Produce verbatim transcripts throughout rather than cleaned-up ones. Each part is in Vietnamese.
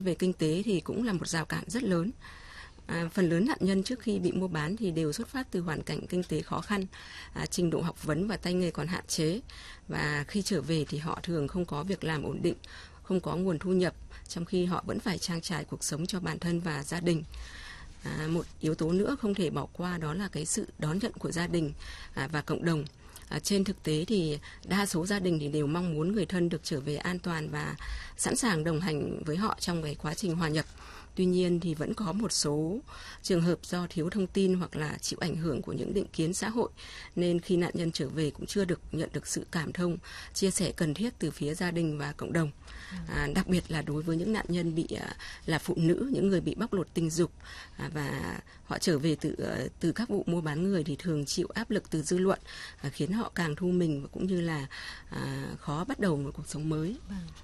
về kinh tế thì cũng là một rào cản rất lớn. À, phần lớn nạn nhân trước khi bị mua bán thì đều xuất phát từ hoàn cảnh kinh tế khó khăn, à, trình độ học vấn và tay nghề còn hạn chế, và khi trở về thì họ thường không có việc làm ổn định, không có nguồn thu nhập, trong khi họ vẫn phải trang trải cuộc sống cho bản thân và gia đình. À, một yếu tố nữa không thể bỏ qua đó là cái sự đón nhận của gia đình à, và cộng đồng. À, trên thực tế thì đa số gia đình thì đều mong muốn người thân được trở về an toàn và sẵn sàng đồng hành với họ trong cái quá trình hòa nhập. Tuy nhiên thì vẫn có một số trường hợp do thiếu thông tin hoặc là chịu ảnh hưởng của những định kiến xã hội, nên khi nạn nhân trở về cũng chưa được nhận được sự cảm thông, chia sẻ cần thiết từ phía gia đình và cộng đồng. À, đặc biệt là đối với những nạn nhân bị à, là phụ nữ, những người bị bóc lột tình dục à, và họ trở về từ từ các vụ mua bán người thì thường chịu áp lực từ dư luận, à, khiến họ càng thu mình và cũng như là à, khó bắt đầu một cuộc sống mới.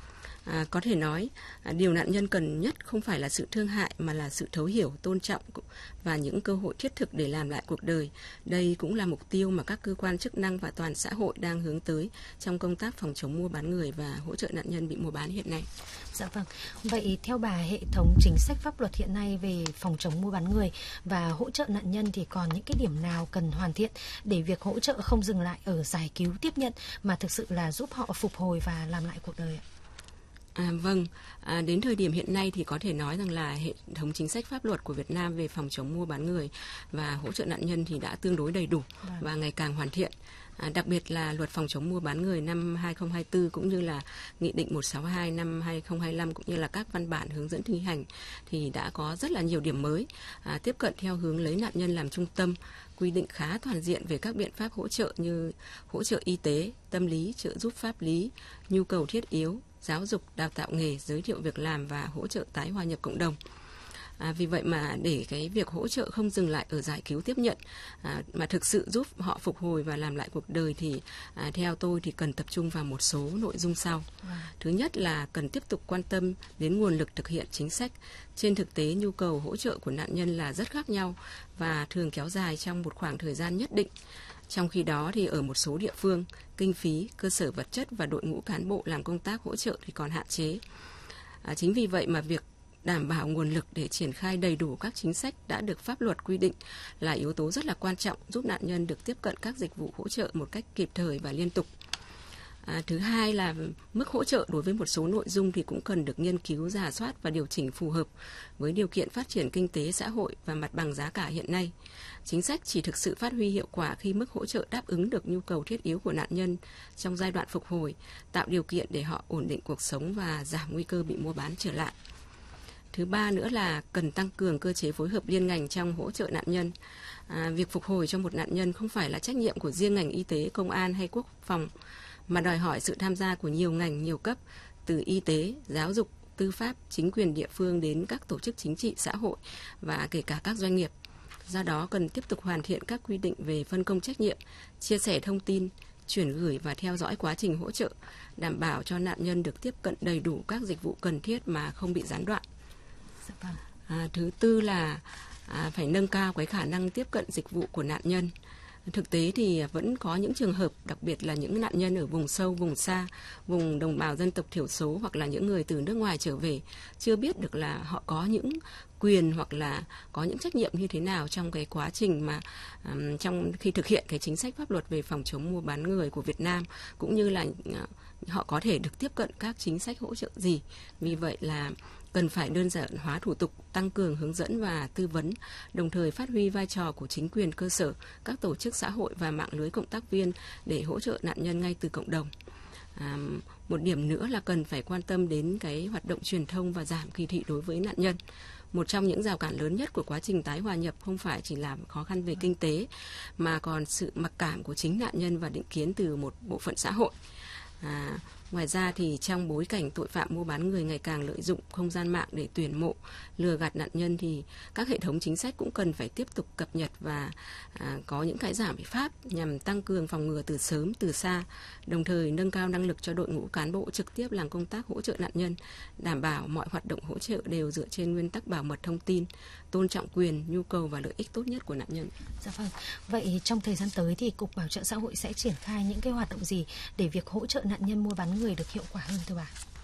À, có thể nói, à, điều nạn nhân cần nhất không phải là sự thương hại mà là sự thấu hiểu, tôn trọng và những cơ hội thiết thực để làm lại cuộc đời. Đây cũng là mục tiêu mà các cơ quan chức năng và toàn xã hội đang hướng tới trong công tác phòng chống mua bán người và hỗ trợ nạn nhân bị mua bán hiện nay. Dạ vâng. Vậy theo bà, hệ thống chính sách pháp luật hiện nay về phòng chống mua bán người và hỗ trợ nạn nhân thì còn những cái điểm nào cần hoàn thiện để việc hỗ trợ không dừng lại ở giải cứu tiếp nhận mà thực sự là giúp họ phục hồi và làm lại cuộc đời ạ? À, vâng, à, đến thời điểm hiện nay thì có thể nói rằng là hệ thống chính sách pháp luật của Việt Nam về phòng chống mua bán người và hỗ trợ nạn nhân thì đã tương đối đầy đủ và ngày càng hoàn thiện. À, đặc biệt là luật phòng chống mua bán người năm hai không hai tư cũng như là Nghị định một trăm sáu mươi hai năm hai không hai lăm cũng như là các văn bản hướng dẫn thi hành thì đã có rất là nhiều điểm mới, à, tiếp cận theo hướng lấy nạn nhân làm trung tâm, quy định khá toàn diện về các biện pháp hỗ trợ như hỗ trợ y tế, tâm lý, trợ giúp pháp lý, nhu cầu thiết yếu, giáo dục, đào tạo nghề, giới thiệu việc làm và hỗ trợ tái hòa nhập cộng đồng. À, vì vậy mà để cái việc hỗ trợ không dừng lại ở giải cứu tiếp nhận à, mà thực sự giúp họ phục hồi và làm lại cuộc đời thì à, theo tôi thì cần tập trung vào một số nội dung sau. À. Thứ nhất là cần tiếp tục quan tâm đến nguồn lực thực hiện chính sách. Trên thực tế nhu cầu hỗ trợ của nạn nhân là rất khác nhau và thường kéo dài trong một khoảng thời gian nhất định. Trong khi đó thì ở một số địa phương, kinh phí, cơ sở vật chất và đội ngũ cán bộ làm công tác hỗ trợ thì còn hạn chế. À, chính vì vậy mà việc đảm bảo nguồn lực để triển khai đầy đủ các chính sách đã được pháp luật quy định là yếu tố rất là quan trọng giúp nạn nhân được tiếp cận các dịch vụ hỗ trợ một cách kịp thời và liên tục. À, thứ hai là mức hỗ trợ đối với một số nội dung thì cũng cần được nghiên cứu, rà soát và điều chỉnh phù hợp với điều kiện phát triển kinh tế xã hội và mặt bằng giá cả hiện nay. Chính sách chỉ thực sự phát huy hiệu quả khi mức hỗ trợ đáp ứng được nhu cầu thiết yếu của nạn nhân trong giai đoạn phục hồi, tạo điều kiện để họ ổn định cuộc sống và giảm nguy cơ bị mua bán trở lại. Thứ ba nữa là cần tăng cường cơ chế phối hợp liên ngành trong hỗ trợ nạn nhân. À, việc phục hồi cho một nạn nhân không phải là trách nhiệm của riêng ngành y tế, công an hay quốc phòng, mà đòi hỏi sự tham gia của nhiều ngành, nhiều cấp, từ y tế, giáo dục, tư pháp, chính quyền địa phương đến các tổ chức chính trị, xã hội và kể cả các doanh nghiệp. Do đó cần tiếp tục hoàn thiện các quy định về phân công trách nhiệm, chia sẻ thông tin, chuyển gửi và theo dõi quá trình hỗ trợ, đảm bảo cho nạn nhân được tiếp cận đầy đủ các dịch vụ cần thiết mà không bị gián đoạn. À, thứ tư là à, phải nâng cao cái khả năng tiếp cận dịch vụ của nạn nhân. Thực tế thì vẫn có những trường hợp, đặc biệt là những nạn nhân ở vùng sâu, vùng xa, vùng đồng bào dân tộc thiểu số hoặc là những người từ nước ngoài trở về, chưa biết được là họ có những quyền hoặc là có những trách nhiệm như thế nào trong cái quá trình mà um, trong khi thực hiện cái chính sách pháp luật về phòng chống mua bán người của Việt Nam, cũng như là uh, họ có thể được tiếp cận các chính sách hỗ trợ gì. Vì vậy là cần phải đơn giản hóa thủ tục, tăng cường hướng dẫn và tư vấn, đồng thời phát huy vai trò của chính quyền cơ sở, các tổ chức xã hội và mạng lưới cộng tác viên để hỗ trợ nạn nhân ngay từ cộng đồng. À, một điểm nữa là cần phải quan tâm đến cái hoạt động truyền thông và giảm kỳ thị đối với nạn nhân. Một trong những rào cản lớn nhất của quá trình tái hòa nhập không phải chỉ là khó khăn về kinh tế, mà còn sự mặc cảm của chính nạn nhân và định kiến từ một bộ phận xã hội. À, ngoài ra thì trong bối cảnh tội phạm mua bán người ngày càng lợi dụng không gian mạng để tuyển mộ, lừa gạt nạn nhân thì các hệ thống chính sách cũng cần phải tiếp tục cập nhật và à, có những cái giảm biện pháp nhằm tăng cường phòng ngừa từ sớm, từ xa, đồng thời nâng cao năng lực cho đội ngũ cán bộ trực tiếp làm công tác hỗ trợ nạn nhân, đảm bảo mọi hoạt động hỗ trợ đều dựa trên nguyên tắc bảo mật thông tin, tôn trọng quyền, nhu cầu và lợi ích tốt nhất của nạn nhân. Dạ vâng. Vậy trong thời gian tới thì Cục Bảo trợ Xã hội sẽ triển khai những cái hoạt động gì để việc hỗ trợ nạn nhân mua bán người được hiệu quả hơn thưa bà?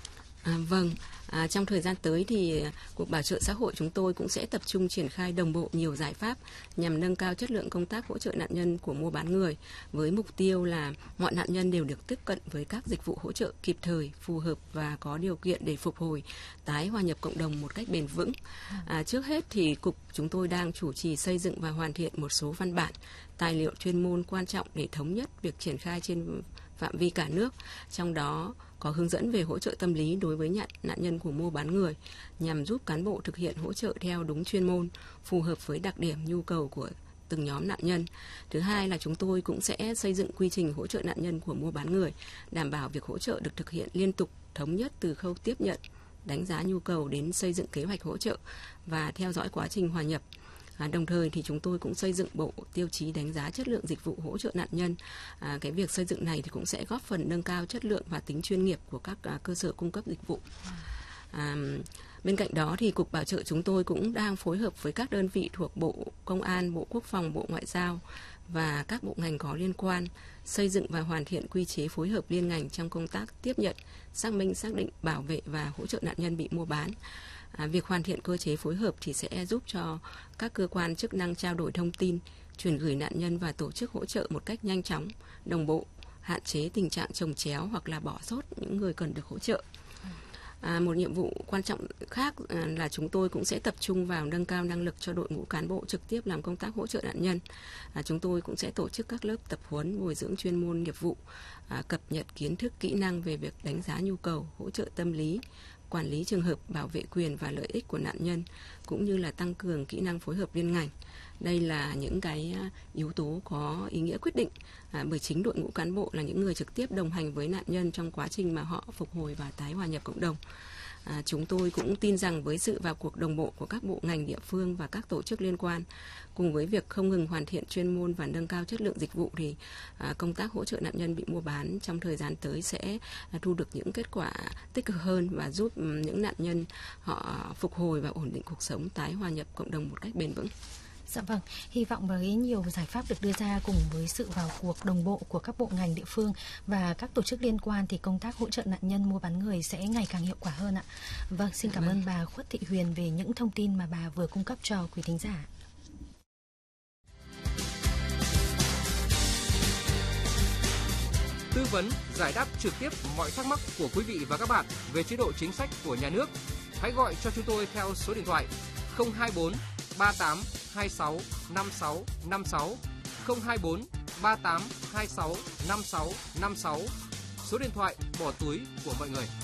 À, vâng, à, trong thời gian tới thì Cục Bảo trợ xã hội chúng tôi cũng sẽ tập trung triển khai đồng bộ nhiều giải pháp nhằm nâng cao chất lượng công tác hỗ trợ nạn nhân của mua bán người, với mục tiêu là mọi nạn nhân đều được tiếp cận với các dịch vụ hỗ trợ kịp thời, phù hợp và có điều kiện để phục hồi, tái hòa nhập cộng đồng một cách bền vững. À, trước hết thì Cục chúng tôi đang chủ trì xây dựng và hoàn thiện một số văn bản, tài liệu chuyên môn quan trọng để thống nhất việc triển khai trên phạm vi cả nước, trong đó có hướng dẫn về hỗ trợ tâm lý đối với nạn, nạn nhân của mua bán người, nhằm giúp cán bộ thực hiện hỗ trợ theo đúng chuyên môn, phù hợp với đặc điểm nhu cầu của từng nhóm nạn nhân. Thứ hai là chúng tôi cũng sẽ xây dựng quy trình hỗ trợ nạn nhân của mua bán người, đảm bảo việc hỗ trợ được thực hiện liên tục, thống nhất từ khâu tiếp nhận, đánh giá nhu cầu đến xây dựng kế hoạch hỗ trợ và theo dõi quá trình hòa nhập. À, đồng thời thì chúng tôi cũng xây dựng bộ tiêu chí đánh giá chất lượng dịch vụ hỗ trợ nạn nhân. À, cái việc xây dựng này thì cũng sẽ góp phần nâng cao chất lượng và tính chuyên nghiệp của các à, cơ sở cung cấp dịch vụ. À, bên cạnh đó thì Cục Bảo trợ chúng tôi cũng đang phối hợp với các đơn vị thuộc Bộ Công an, Bộ Quốc phòng, Bộ Ngoại giao và các bộ ngành có liên quan xây dựng và hoàn thiện quy chế phối hợp liên ngành trong công tác tiếp nhận, xác minh, xác định, bảo vệ và hỗ trợ nạn nhân bị mua bán. À, việc hoàn thiện cơ chế phối hợp thì sẽ giúp cho các cơ quan chức năng trao đổi thông tin, chuyển gửi nạn nhân và tổ chức hỗ trợ một cách nhanh chóng, đồng bộ, hạn chế tình trạng chồng chéo hoặc là bỏ sót những người cần được hỗ trợ. À, một nhiệm vụ quan trọng khác à, là chúng tôi cũng sẽ tập trung vào nâng cao năng lực cho đội ngũ cán bộ trực tiếp làm công tác hỗ trợ nạn nhân. À, chúng tôi cũng sẽ tổ chức các lớp tập huấn, bồi dưỡng chuyên môn nghiệp vụ, à, cập nhật kiến thức, kỹ năng về việc đánh giá nhu cầu, hỗ trợ tâm lý, quản lý trường hợp, bảo vệ quyền và lợi ích của nạn nhân, cũng như là tăng cường kỹ năng phối hợp liên ngành. Đây là những cái yếu tố có ý nghĩa quyết định, à, bởi chính đội ngũ cán bộ là những người trực tiếp đồng hành với nạn nhân trong quá trình mà họ phục hồi và tái hòa nhập cộng đồng. À, chúng tôi cũng tin rằng với sự vào cuộc đồng bộ của các bộ ngành địa phương và các tổ chức liên quan, cùng với việc không ngừng hoàn thiện chuyên môn và nâng cao chất lượng dịch vụ thì à, công tác hỗ trợ nạn nhân bị mua bán trong thời gian tới sẽ à, thu được những kết quả tích cực hơn và giúp um, những nạn nhân họ phục hồi và ổn định cuộc sống, tái hòa nhập cộng đồng một cách bền vững. Dạ vâng, hy vọng với nhiều giải pháp được đưa ra cùng với sự vào cuộc đồng bộ của các bộ ngành địa phương và các tổ chức liên quan thì công tác hỗ trợ nạn nhân mua bán người sẽ ngày càng hiệu quả hơn ạ. Vâng, xin cảm ơn bà Khuất Thị Huyền về những thông tin mà bà vừa cung cấp cho quý thính giả. Tư vấn, giải đáp trực tiếp mọi thắc mắc của quý vị và các bạn về chế độ chính sách của nhà nước. Hãy gọi cho chúng tôi theo số điện thoại không hai bốn ba tám hai sáu năm sáu năm sáu, không hai bốn ba tám hai sáu năm sáu năm sáu, số điện thoại bỏ túi của mọi người.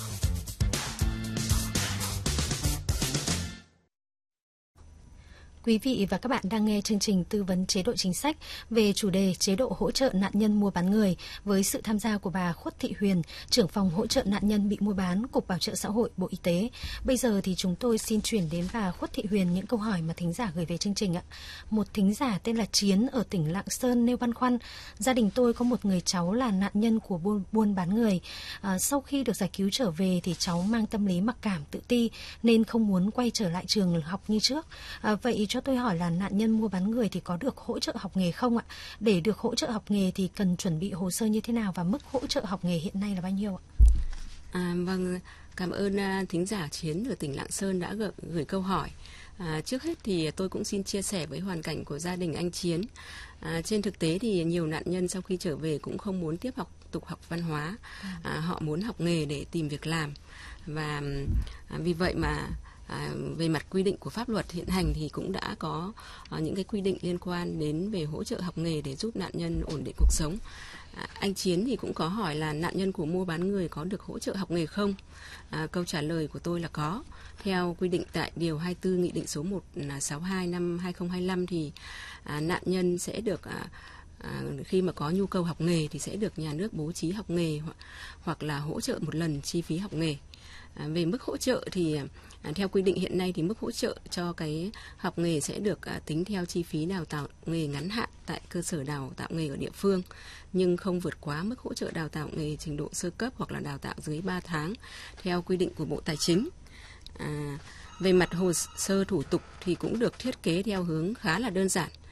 Quý vị và các bạn đang nghe chương trình tư vấn chế độ chính sách về chủ đề chế độ hỗ trợ nạn nhân mua bán người với sự tham gia của bà Khuất Thị Huyền, trưởng phòng hỗ trợ nạn nhân bị mua bán, Cục Bảo trợ xã hội, Bộ Y tế. Bây giờ thì chúng tôi xin chuyển đến bà Khuất Thị Huyền những câu hỏi mà thính giả gửi về chương trình ạ. Một thính giả tên là Chiến ở tỉnh Lạng Sơn nêu băn khoăn: gia đình tôi có một người cháu là nạn nhân của buôn, buôn bán người. À, sau khi được giải cứu trở về thì cháu mang tâm lý mặc cảm, tự ti nên không muốn quay trở lại trường học như trước. À, vậy cho tôi hỏi là nạn nhân mua bán người thì có được hỗ trợ học nghề không ạ? Để được hỗ trợ học nghề thì cần chuẩn bị hồ sơ như thế nào và mức hỗ trợ học nghề hiện nay là bao nhiêu ạ? À, vâng, cảm ơn uh, thính giả Chiến ở tỉnh Lạng Sơn đã gửi, gửi câu hỏi. À, trước hết thì tôi cũng xin chia sẻ với hoàn cảnh của gia đình anh Chiến. À, trên thực tế thì nhiều nạn nhân sau khi trở về cũng không muốn tiếp học tục học văn hóa, à, họ muốn học nghề để tìm việc làm và à, vì vậy mà À, về mặt quy định của pháp luật hiện hành thì cũng đã có à, những cái quy định liên quan đến về hỗ trợ học nghề để giúp nạn nhân ổn định cuộc sống. À, anh Chiến thì cũng có hỏi là nạn nhân của mua bán người có được hỗ trợ học nghề không? À, câu trả lời của tôi là có. Theo quy định tại điều hai mươi tư Nghị định số một trăm sáu mươi hai năm hai nghìn không trăm hai mươi lăm thì à, nạn nhân sẽ được à, À, khi mà có nhu cầu học nghề thì sẽ được nhà nước bố trí học nghề hoặc, hoặc là hỗ trợ một lần chi phí học nghề. À, về mức hỗ trợ thì à, theo quy định hiện nay thì mức hỗ trợ cho cái học nghề sẽ được à, tính theo chi phí đào tạo nghề ngắn hạn tại cơ sở đào tạo nghề ở địa phương, nhưng không vượt quá mức hỗ trợ đào tạo nghề trình độ sơ cấp hoặc là đào tạo dưới ba tháng theo quy định của Bộ Tài chính. À, về mặt hồ sơ thủ tục thì cũng được thiết kế theo hướng khá là đơn giản.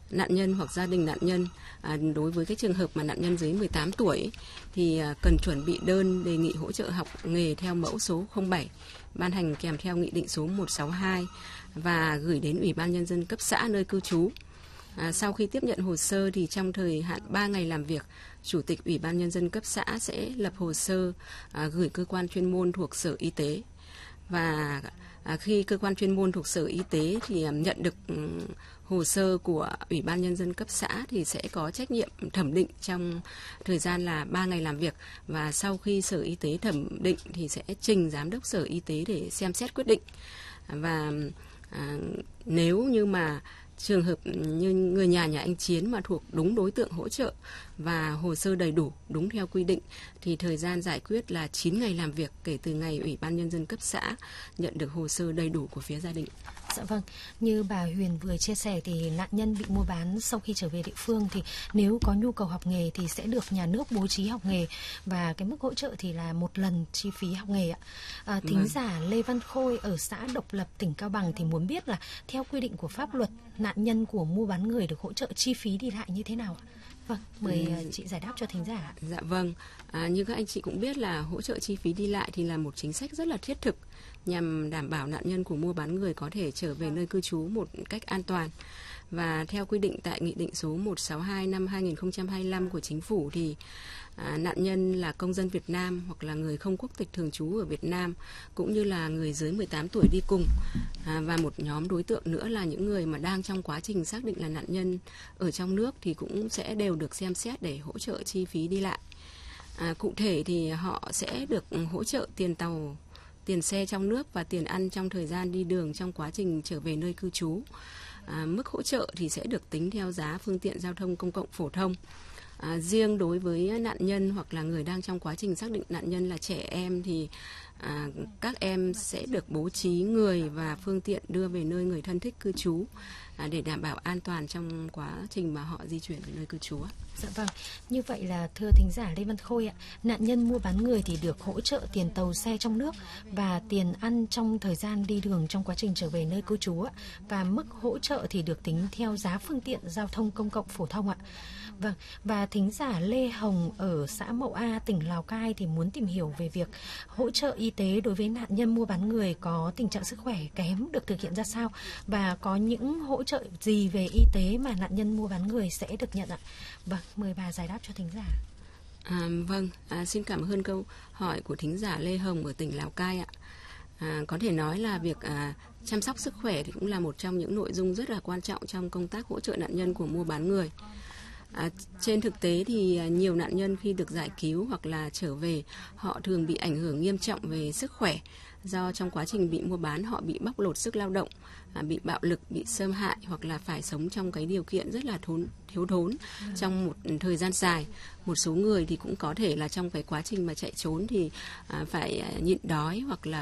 nạn nhân hoặc gia đình nạn nhân, à, đối với cái trường hợp mà nạn nhân dưới mười tám tuổi thì à, cần chuẩn bị đơn đề nghị hỗ trợ học nghề theo mẫu số không bảy ban hành kèm theo nghị định số một trăm sáu mươi hai và gửi đến Ủy ban Nhân dân cấp xã nơi cư trú. À, sau khi tiếp nhận hồ sơ thì trong thời hạn ba ngày làm việc, Chủ tịch Ủy ban Nhân dân cấp xã sẽ lập hồ sơ à, gửi cơ quan chuyên môn thuộc Sở Y tế. Và à, khi cơ quan chuyên môn thuộc Sở Y tế thì à, nhận được um, hồ sơ của Ủy ban Nhân dân cấp xã thì sẽ có trách nhiệm thẩm định trong thời gian là ba ngày làm việc. Và sau khi Sở Y tế thẩm định thì sẽ trình Giám đốc Sở Y tế để xem xét quyết định. Và à, nếu như mà trường hợp như người nhà nhà anh Chiến mà thuộc đúng đối tượng hỗ trợ và hồ sơ đầy đủ đúng theo quy định thì thời gian giải quyết là chín ngày làm việc kể từ ngày Ủy ban Nhân dân cấp xã nhận được hồ sơ đầy đủ của phía gia đình. Dạ vâng, như bà Huyền vừa chia sẻ thì nạn nhân bị mua bán sau khi trở về địa phương thì nếu có nhu cầu học nghề thì sẽ được nhà nước bố trí học nghề và cái mức hỗ trợ thì là một lần chi phí học nghề ạ. À, thính vâng. giả Lê Văn Khôi ở xã Độc Lập, tỉnh Cao Bằng thì muốn biết là theo quy định của pháp luật, nạn nhân của mua bán người được hỗ trợ chi phí đi lại như thế nào ạ? Vâng, mời ừ. chị giải đáp cho thính giả. Dạ vâng, à, như các anh chị cũng biết là hỗ trợ chi phí đi lại thì là một chính sách rất là thiết thực nhằm đảm bảo nạn nhân của mua bán người có thể trở về nơi cư trú một cách an toàn. Và theo quy định tại Nghị định số một trăm sáu mươi hai năm hai nghìn không trăm hai mươi lăm của Chính phủ thì à, nạn nhân là công dân Việt Nam hoặc là người không quốc tịch thường trú ở Việt Nam cũng như là người dưới mười tám tuổi đi cùng. À, và một nhóm đối tượng nữa là những người mà đang trong quá trình xác định là nạn nhân ở trong nước thì cũng sẽ đều được xem xét để hỗ trợ chi phí đi lại. À, cụ thể thì họ sẽ được hỗ trợ tiền tàu, tiền xe trong nước và tiền ăn trong thời gian đi đường trong quá trình trở về nơi cư trú. À, mức hỗ trợ thì sẽ được tính theo giá phương tiện giao thông công cộng phổ thông. À, riêng đối với nạn nhân hoặc là người đang trong quá trình xác định nạn nhân là trẻ em thì à, các em sẽ được bố trí người và phương tiện đưa về nơi người thân thích cư trú à, để đảm bảo an toàn trong quá trình mà họ di chuyển về nơi cư trú. Dạ vâng, như vậy là thưa thính giả Lê Văn Khôi ạ, nạn nhân mua bán người thì được hỗ trợ tiền tàu xe trong nước và tiền ăn trong thời gian đi đường trong quá trình trở về nơi cư trú ạ, và mức hỗ trợ thì được tính theo giá phương tiện giao thông công cộng phổ thông ạ. Vâng, và thính giả Lê Hồng ở xã Mậu A, tỉnh Lào Cai thì muốn tìm hiểu về việc hỗ trợ y tế đối với nạn nhân mua bán người có tình trạng sức khỏe kém được thực hiện ra sao và có những hỗ trợ gì về y tế mà nạn nhân mua bán người sẽ được nhận ạ. Vâng, mời bà giải đáp cho thính giả. À, vâng, à, xin cảm ơn câu hỏi của thính giả Lê Hồng ở tỉnh Lào Cai ạ. À, có thể nói là việc à, chăm sóc sức khỏe thì cũng là một trong những nội dung rất là quan trọng trong công tác hỗ trợ nạn nhân của mua bán người. À, trên thực tế thì nhiều nạn nhân khi được giải cứu hoặc là trở về, họ thường bị ảnh hưởng nghiêm trọng về sức khỏe do trong quá trình bị mua bán họ bị bóc lột sức lao động, à, bị bạo lực, bị xâm hại hoặc là phải sống trong cái điều kiện rất là thốn, thiếu thốn ừ. trong một thời gian dài. Một số người thì cũng có thể là trong cái quá trình mà chạy trốn thì à, phải nhịn đói hoặc là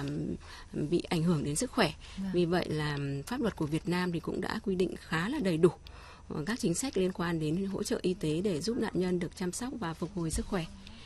bị ảnh hưởng đến sức khỏe. Ừ. Vì vậy là pháp luật của Việt Nam thì cũng đã quy định khá là đầy đủ các chính sách liên quan đến hỗ trợ y tế để giúp nạn nhân được chăm sóc và phục hồi sức khỏe.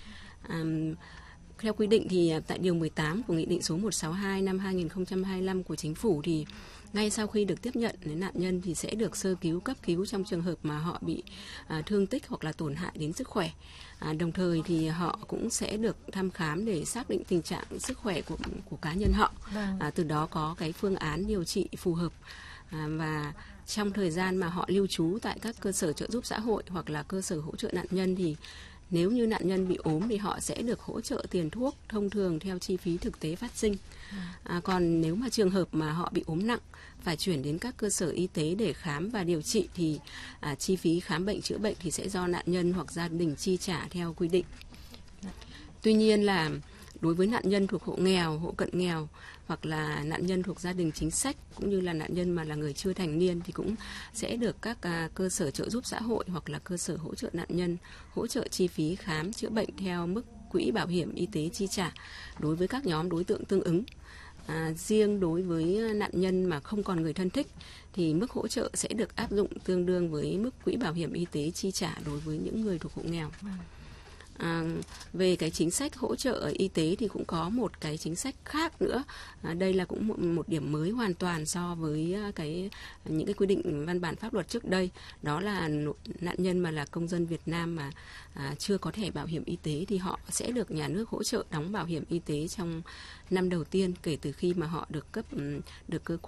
À, theo quy định thì tại điều mười tám của Nghị định số một trăm sáu mươi hai năm hai nghìn không trăm hai mươi lăm của Chính phủ thì ngay sau khi được tiếp nhận đến nạn nhân thì sẽ được sơ cứu, cấp cứu trong trường hợp mà họ bị à, thương tích hoặc là tổn hại đến sức khỏe. À, đồng thời thì họ cũng sẽ được thăm khám để xác định tình trạng sức khỏe của của cá nhân họ. Vâng. À, từ đó có cái phương án điều trị phù hợp. À, và trong thời gian mà họ lưu trú tại các cơ sở trợ giúp xã hội hoặc là cơ sở hỗ trợ nạn nhân thì nếu như nạn nhân bị ốm thì họ sẽ được hỗ trợ tiền thuốc thông thường theo chi phí thực tế phát sinh. À, còn nếu mà trường hợp mà họ bị ốm nặng phải chuyển đến các cơ sở y tế để khám và điều trị thì à, chi phí khám bệnh chữa bệnh thì sẽ do nạn nhân hoặc gia đình chi trả theo quy định. Tuy nhiên là đối với nạn nhân thuộc hộ nghèo, hộ cận nghèo hoặc là nạn nhân thuộc gia đình chính sách cũng như là nạn nhân mà là người chưa thành niên thì cũng sẽ được các à, cơ sở trợ giúp xã hội hoặc là cơ sở hỗ trợ nạn nhân hỗ trợ chi phí khám chữa bệnh theo mức quỹ bảo hiểm y tế chi trả đối với các nhóm đối tượng tương ứng. À, riêng đối với nạn nhân mà không còn người thân thích thì mức hỗ trợ sẽ được áp dụng tương đương với mức quỹ bảo hiểm y tế chi trả đối với những người thuộc hộ nghèo. À, về cái chính sách hỗ trợ y tế thì cũng có một cái chính sách khác nữa. À, đây là cũng một, một điểm mới hoàn toàn so với cái những cái quy định văn bản pháp luật trước đây. Đó là nạn nhân mà là công dân Việt Nam mà à, chưa có thẻ bảo hiểm y tế thì họ sẽ được nhà nước hỗ trợ đóng bảo hiểm y tế trong năm đầu tiên kể từ khi mà họ được cấp được cơ quan